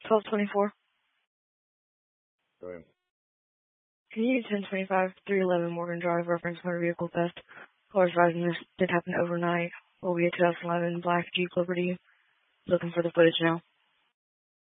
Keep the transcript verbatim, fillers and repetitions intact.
twelve twenty-four. Go ahead. Can you ten twenty-five, three eleven Morgan Drive, reference motor vehicle theft? Cars rising. This did happen overnight. Will be a two thousand eleven Black Jeep Liberty. Looking for the footage now.